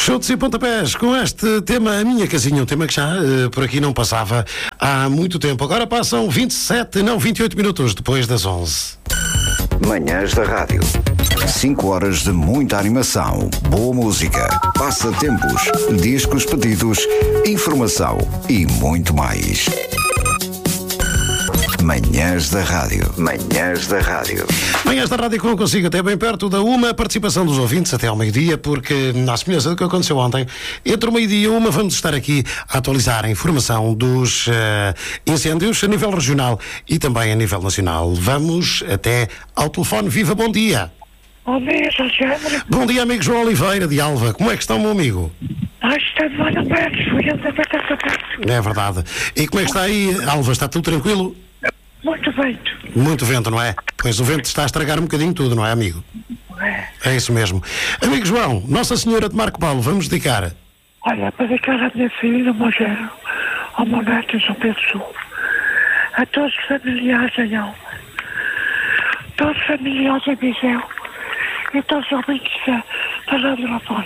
Chutes e pontapés com este tema, a minha casinha, um tema que já por aqui não passava há muito tempo. Agora passam 28 minutos depois das 11. Manhãs da Rádio. 5 horas de muita animação, boa música, passatempos, discos pedidos, informação e muito mais. Manhãs da Rádio. Manhãs da Rádio. Manhãs da Rádio que não consigo até bem perto da uma participação dos ouvintes até ao meio-dia, porque na semelhança do que aconteceu ontem, entre o meio-dia e uma vamos estar aqui a atualizar a informação dos incêndios a nível regional e também a nível nacional. Vamos até ao telefone. Viva, bom dia. Bom dia, Alexandre. Bom dia, amigo João Oliveira de Alva. Como é que está o meu amigo? Está de lá perto, fui ele da perto. É verdade. E como é que está aí, Alva? Está tudo tranquilo? Muito vento. Muito vento, não é? Pois o vento está a estragar um bocadinho tudo, não é, amigo? É isso mesmo. Amigo João, Nossa Senhora de Marco Paulo, vamos dedicar. Olha, para dedicar à minha filha, ao meu genro, ao meu neto em São Pedro Sul, a todos os familiares em Alva, todos os familiares em Viseu e todos os ouvintes da Rádio Lapões.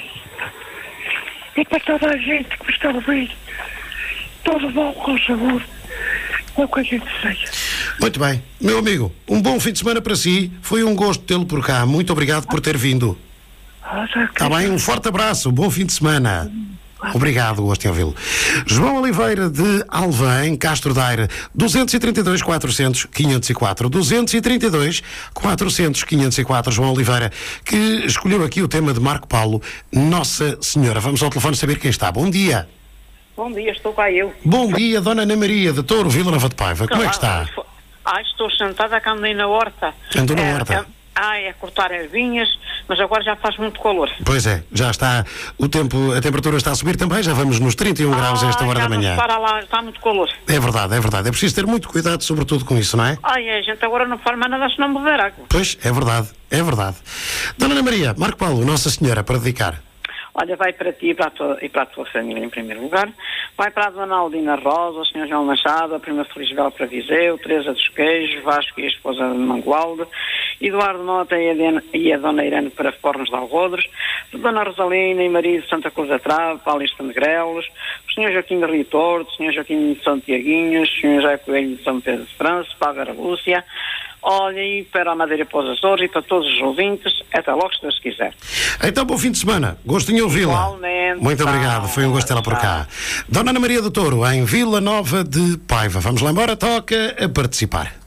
E para toda a gente que me está a ouvir, todo bom, com saúde, é o que a gente deseja. Muito bem. Meu amigo, um bom fim de semana para si. Foi um gosto tê-lo por cá. Muito obrigado por ter vindo. Está bem? Um forte abraço. Bom fim de semana. Obrigado, gosto de ouvi-lo. João Oliveira de Alvém, Castro Daire, 232 400 504. 232 400 504. João Oliveira, que escolheu aqui o tema de Marco Paulo, Nossa Senhora. Vamos ao telefone saber quem está. Bom dia. Bom dia, estou cá eu. Bom dia, Dona Ana Maria de Touro, Vila Nova de Paiva. Como é que está? Estou sentada, cá andei na horta. Andou na horta? É cortar as vinhas, mas agora já faz muito calor. Pois é, já está o tempo, a temperatura está a subir também, já vamos nos 31 graus a esta hora da manhã. Para lá, está muito calor. É verdade, é verdade. É preciso ter muito cuidado, sobretudo com isso, não é? A gente agora não faz mais nada se não beber água. Pois, é verdade, é verdade. Dona Ana Maria, Marco Paulo, Nossa Senhora, para dedicar. Olha, vai para ti e para a tua família em primeiro lugar. Vai para a Dona Aldina Rosa, o Sr. João Machado, a Prima Felisbel para Viseu, Teresa dos Queijos, Vasco e a esposa de Mangualde, Eduardo Mota e a Dona Irene para Fornos de Algodres, Dona Rosalina e Maria de Santa Cruz da Trave, Paulista de Negrelos, o Sr. Joaquim de Rio Torto, o Sr. Joaquim de São Tiaguinhos, o Sr. José Coelho de São Pedro de França, para a Lúcia. Olha, e para a Madeira e para os Açores e para todos os ouvintes, até logo, se Deus quiser. Então, bom fim de semana. Gostinho de ouvi-la. Igualmente. Muito obrigado, foi um gosto tê-la por cá. Dona Ana Maria do Touro, em Vila Nova de Paiva. Vamos lá embora, toca a participar.